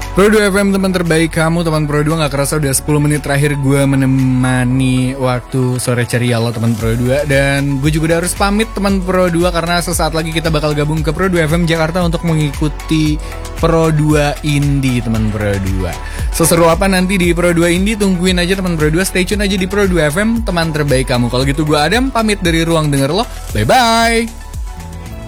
Pro 2 FM teman terbaik kamu, teman Pro 2. Gak kerasa udah 10 menit terakhir gue menemani waktu sore ceria lo teman Pro 2. Dan gue juga udah harus pamit teman Pro 2 karena sesaat lagi kita bakal gabung ke Pro 2 FM Jakarta untuk mengikuti Pro 2 Indie teman Pro 2. Seseru apa nanti di Pro 2 Indie, tungguin aja teman Pro 2. Stay tune aja di Pro 2 FM teman terbaik kamu. Kalau gitu gue Adam pamit dari ruang denger lo. Bye bye.